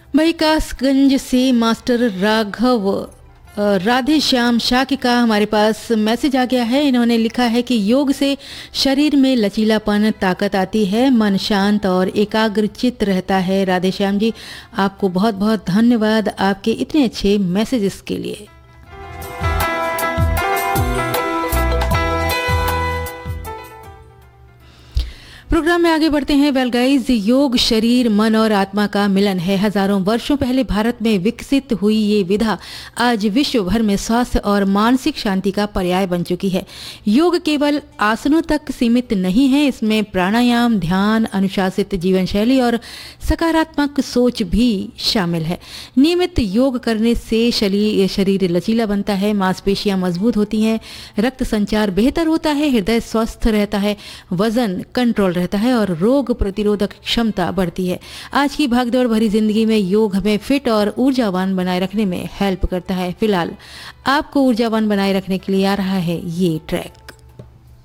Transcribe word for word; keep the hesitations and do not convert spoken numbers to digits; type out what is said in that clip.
बहीकासगंज से मास्टर राघव अ, राधे श्याम शाह का हमारे पास मैसेज आ गया है। इन्होंने लिखा है कि योग से शरीर में लचीलापन, ताकत आती है, मन शांत और एकाग्रचित रहता है। राधे श्याम जी, आपको बहुत बहुत धन्यवाद आपके इतने अच्छे मैसेजेस के लिए। प्रोग्राम में आगे बढ़ते हैं। वेल गाइस, योग शरीर, मन और आत्मा का मिलन है। हजारों वर्षों पहले भारत में विकसित हुई ये विधा आज विश्व भर में स्वास्थ्य और मानसिक शांति का पर्याय बन चुकी है। योग केवल आसनों तक सीमित नहीं है, इसमें प्राणायाम, ध्यान, अनुशासित जीवन शैली और सकारात्मक सोच भी शामिल है। नियमित योग करने से शरीर शरीर लचीला बनता है, मांसपेशियां मजबूत होती हैं, रक्त संचार बेहतर होता है, हृदय स्वस्थ रहता है, वजन कंट्रोल रहता है और रोग प्रतिरोधक क्षमता बढ़ती है। आज की भागदौड़ भरी जिंदगी में योग हमें फिट और ऊर्जावान बनाए रखने में हेल्प करता है। फिलहाल आपको ऊर्जावान बनाए रखने के लिए आ रहा है ये ट्रैक।